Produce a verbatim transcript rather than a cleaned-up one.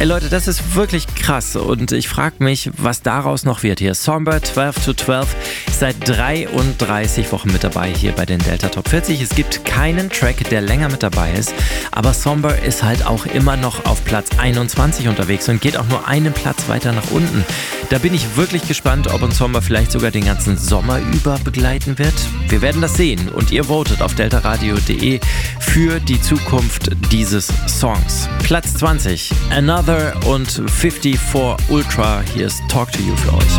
Ey Leute, das ist wirklich krass und ich frage mich, was daraus noch wird hier. Somber zwölf to zwölf ist seit dreiunddreißig Wochen mit dabei hier bei den Delta Top vierzig. Es gibt keinen Track, der länger mit dabei ist, aber Somber ist halt auch immer noch auf Platz einundzwanzig unterwegs und geht auch nur einen Platz weiter nach unten. Da bin ich wirklich gespannt, ob uns Somber vielleicht sogar den ganzen Sommer über begleiten wird. Wir werden das sehen und ihr votet auf deltaradio punkt de für die Zukunft dieses Songs. Platz zwanzig, Another und fünfundfünfzig Ultra. Hier ist Talk to You für euch.